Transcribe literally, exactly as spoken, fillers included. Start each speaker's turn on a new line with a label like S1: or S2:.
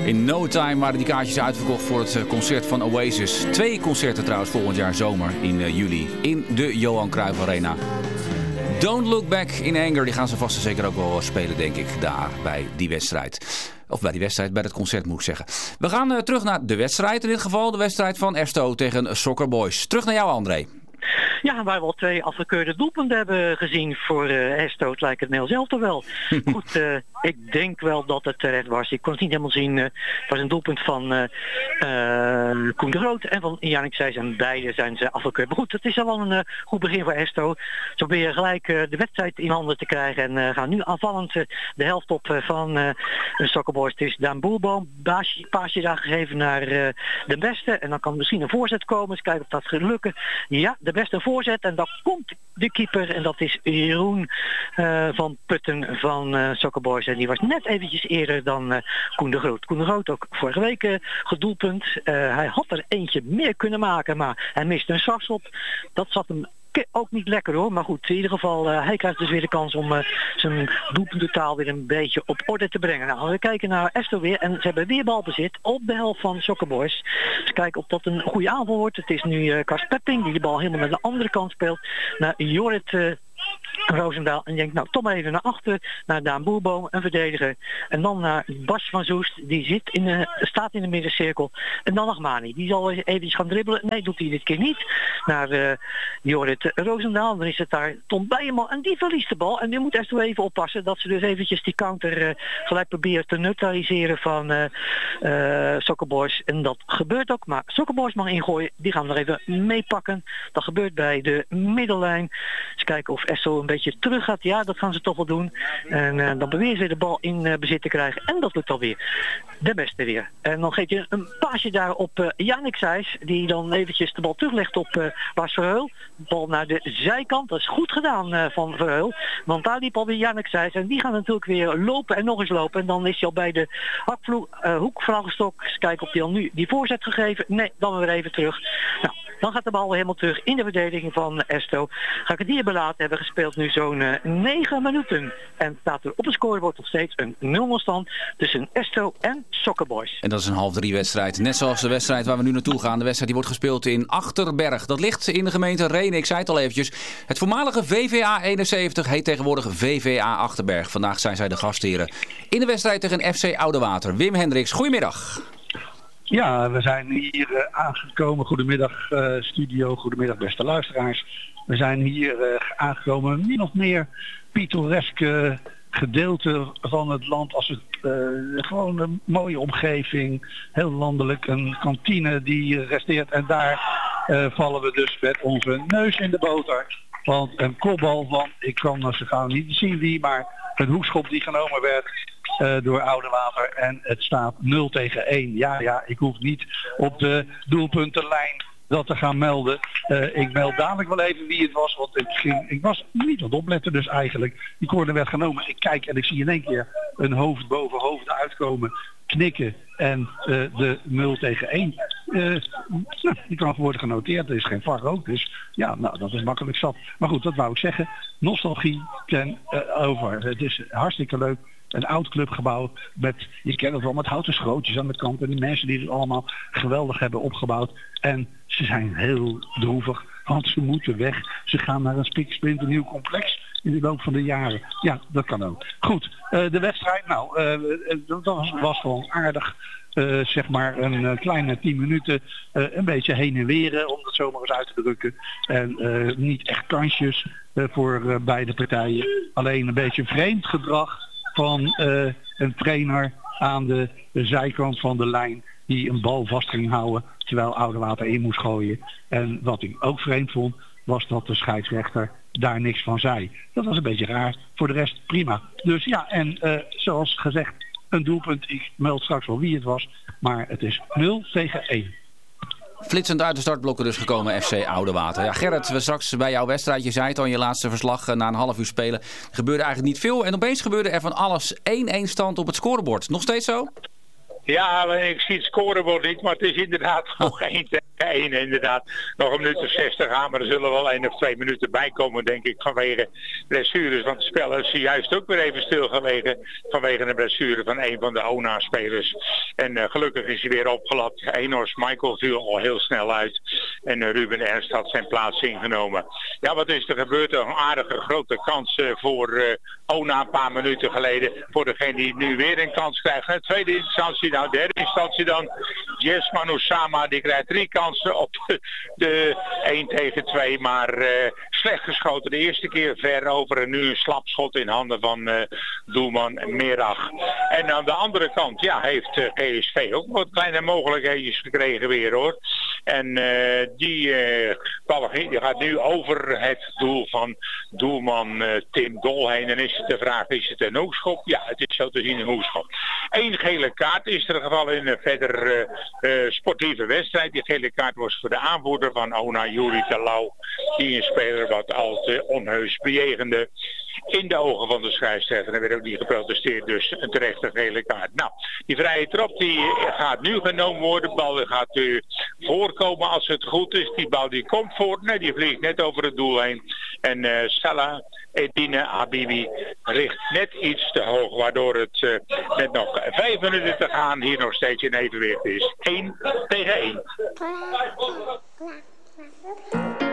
S1: In no time waren die kaartjes uitverkocht voor het concert van Oasis. Twee concerten trouwens volgend jaar zomer in uh, juli in de Johan Cruijff Arena. Don't Look Back in Anger, die gaan ze vast en zeker ook wel spelen, denk ik, daar bij die wedstrijd. Of bij die wedstrijd, bij het concert moet ik zeggen. We gaan uh, terug naar de wedstrijd, in dit geval de wedstrijd van Ersto tegen Soccer Boys. Terug naar jou, André.
S2: Ja, waar we al twee afgekeurde doelpunten hebben gezien voor uh, Ersto, het lijkt het Nederlands elftal wel. Goed, uh, ik denk wel dat het terecht was. Ik kon het niet helemaal zien. Uh, het was een doelpunt van uh, uh, Koen de Groot en van Jannik Seijs en beide zijn ze afgekeurd. Maar goed, het is al wel een uh, goed begin voor Ersto. Ze proberen gelijk uh, de wedstrijd in handen te krijgen en uh, gaan nu aanvallend uh, de helft op uh, van uh, de Soccer Boys. Het is Daan Boelboom, paasje, paasje daar gegeven naar uh, de beste en dan kan misschien een voorzet komen. Eens kijken of dat gaat lukken. Ja, de beste voorzet en dan komt de keeper en dat is Jeroen uh, van Putten van uh, Soccer Boys en die was net eventjes eerder dan uh, Koen de Groot. Koen de Groot ook vorige week uh, gedoelpunt. Uh, hij had er eentje meer kunnen maken, maar hij miste een strafschop. Dat zat hem ook niet lekker hoor, maar goed, in ieder geval uh, hij krijgt dus weer de kans om uh, zijn doelpuntentotaal weer een beetje op orde te brengen. Nou, we kijken naar Ersto weer en ze hebben weer balbezit op de helft van Soccer Boys. Dus kijken of dat een goede aanval wordt. Het is nu uh, Kars Pepping die de bal helemaal naar de andere kant speelt. Naar Jorrit uh, Roosendaal en denkt nou toch maar even naar achter naar Daan Boerboom, een verdediger en dan naar Bas van Zoest, die zit in de, staat in de middencirkel en dan nog Mani, die zal even gaan dribbelen, nee doet hij dit keer niet, naar uh, Jorrit Roosendaal, dan is het daar Tom Bijeman en die verliest de bal en die moet echt wel even oppassen dat ze dus eventjes die counter uh, gelijk proberen te neutraliseren van uh, uh, Soccer Boys en dat gebeurt ook, maar Soccer Boys mag ingooien, die gaan we nog even meepakken, dat gebeurt bij de middellijn, eens kijken of Esso een beetje terug gaat. Ja, dat gaan ze toch wel doen. En uh, dan beweren ze de bal in uh, bezit te krijgen. En dat lukt alweer. De beste weer. En dan geeft je een paasje daar op uh, Jannik Seijs. Die dan eventjes de bal teruglegt op uh, Bas Verheul. De bal naar de zijkant. Dat is goed gedaan uh, van Verheul. Want daar liep alweer Jannik Seijs. En die gaan natuurlijk weer lopen en nog eens lopen. En dan is hij al bij de hakvloek, uh, hoekvlaggenstok. Eens kijken of hij al nu die voorzet gegeven. Nee, dan weer even terug. Nou, dan gaat de bal weer helemaal terug in de verdediging van Ersto. Ga ik het hier belaten, hebben gespeeld nu zo'n uh, negen minuten. En staat er op het scorebord nog steeds een nul nul stand tussen Ersto en Soccer Boys.
S1: En dat is een half drie wedstrijd. Net zoals de wedstrijd waar we nu naartoe gaan. De wedstrijd die wordt gespeeld in Achterberg. Dat ligt in de gemeente Rhenen. Ik zei het al eventjes. Het voormalige V V A eenenzeventig heet tegenwoordig V V A Achterberg. Vandaag zijn zij de gastheren in de wedstrijd tegen F C Oudewater. Wim Hendricks, goedemiddag.
S3: Ja, we zijn hier uh, aangekomen. Goedemiddag uh, studio, goedemiddag beste luisteraars. We zijn hier uh, aangekomen min of meer pittoreske gedeelte van het land. Als het uh, gewoon een mooie omgeving, heel landelijk, een kantine die resteert. En daar uh, vallen we dus met onze neus in de boter. Want een kopbal van, ik kan ze gaan niet zien wie, maar een hoekschop die genomen werd Uh, door Oudewater en het staat nul tegen één. Ja, ja, ik hoef niet op de doelpuntenlijn dat te gaan melden. Uh, ik meld dadelijk wel even wie het was, want ik, ging, ik was niet aan het opletten dus eigenlijk. Die corner werd genomen. Ik kijk en ik zie in één keer een hoofd boven hoofd uitkomen, knikken en uh, de nul tegen één. Uh, nou, die kan worden genoteerd. Er is geen V A R ook, dus ja, nou, dat is makkelijk zat. Maar goed, dat wou ik zeggen. Nostalgie ten uh, over. Het is hartstikke leuk. Een oud clubgebouw met, je kent het wel, met houten schrootjes aan de kant. En die mensen die het allemaal geweldig hebben opgebouwd. En ze zijn heel droevig, want ze moeten weg. Ze gaan naar een spiksplinternieuw complex in de loop van de jaren. Ja, dat kan ook. Goed, uh, de wedstrijd, nou, uh, dat was, was gewoon aardig. Uh, zeg maar een uh, kleine tien minuten uh, een beetje heen en weren, om dat zomaar eens uit te drukken. En uh, niet echt kansjes uh, voor uh, beide partijen. Alleen een beetje vreemd gedrag van uh, een trainer aan de, de zijkant van de lijn die een bal vast ging houden terwijl Oudewater in moest gooien. En wat ik ook vreemd vond, was dat de scheidsrechter daar niks van zei. Dat was een beetje raar. Voor de rest prima. Dus ja, en uh, zoals gezegd, een doelpunt. Ik meld straks wel wie het was, maar het is nul tegen één.
S1: Flitsend uit de startblokken dus gekomen F C Oudewater. Ja, Gerrit, we straks bij jouw wedstrijd, je zei het al in je laatste verslag, na een half uur spelen, gebeurde eigenlijk niet veel. En opeens gebeurde er van alles. één één stand op het scorebord. Nog steeds zo?
S4: Ja, ik zie het scorebord niet, maar het is inderdaad nog één tegen één inderdaad. Nog een minuut of zestig aan, maar er zullen wel één of twee minuten bij komen, denk ik, vanwege blessures. Want het spel is juist ook weer even stilgelegen vanwege een blessure van een van de O N A-spelers. En uh, gelukkig is hij weer opgelapt. Enos Michael viel al heel snel uit. En uh, Ruben Ernst had zijn plaats ingenomen. Ja, wat is er gebeurd? Een aardige grote kans uh, voor uh, O N A een paar minuten geleden. Voor degene die nu weer een kans krijgt. En tweede instantie, nou derde instantie dan. Jess Manusama, die krijgt drie kansen op de, de één tegen twee. Maar uh, slecht geschoten. De eerste keer ver over en nu een slapschot in handen van uh, doelman Merag. En aan de andere kant, ja, heeft uh, G S V ook wat kleine mogelijkheden gekregen weer hoor. En uh, die, uh, bal, die gaat nu over het doel van doelman uh, Tim Dol heen. En is het de vraag, is het een hoekschop? Ja, het is zo te zien een hoekschop. Eén gele kaart is er gevallen in een verder uh, uh, sportieve wedstrijd. Die gele kaart was voor de aanvoerder van O N A, Juri Terlouw. Die een speler wat al te onheus bejegende in de ogen van de scheidsrechter. Er werd ook niet geprotesteerd, dus een terechte gele kaart. Nou, die vrije trap die gaat nu genomen worden. De bal gaat uh, voorkomen als het goed is. Die bal die komt voor. Nee, die vliegt net over het doel heen. En uh, Salah Edine Habibi richt net iets te hoog, waardoor het uh, met nog vijf minuten te gaan hier nog steeds in evenwicht is. één tegen één.